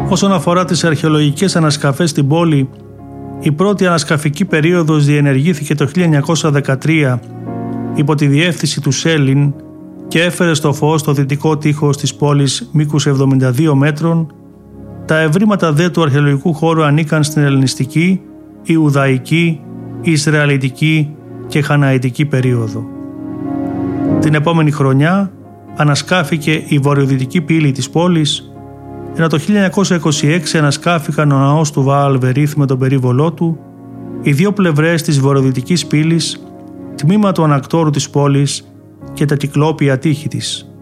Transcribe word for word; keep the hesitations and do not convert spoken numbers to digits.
Όσον αφορά τις αρχαιολογικές ανασκαφές στην πόλη, η πρώτη ανασκαφική περίοδος διενεργήθηκε το χίλια εννιακόσια δεκατρία υπό τη διεύθυνση του Σέλιν και έφερε στο φως το δυτικό τείχος της πόλης μήκους εβδομήντα δύο μέτρων. Τα ευρήματα δε του αρχαιολογικού χώρου ανήκαν στην ελληνιστική, Ιουδαϊκή, Ισραηλιτική και Χαναητική περίοδο. Την επόμενη χρονιά ανασκάφηκε η βορειοδυτική πύλη της πόλης, ενώ το χίλια εννιακόσια είκοσι έξι ανασκάφηκαν ο ναός του Βαάλ Βερίθ με τον περίβολό του, οι δύο πλευρές της βορειοδυτικής πύλης, τμήμα του ανακτόρου της πόλης και τα κυκλόπια τείχη της.